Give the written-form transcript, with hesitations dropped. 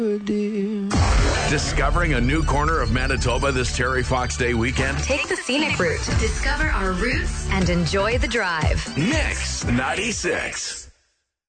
Discovering a new corner of Manitoba this Terry Fox Day weekend? Take the scenic route, discover our roots, and enjoy the drive. Mix 96.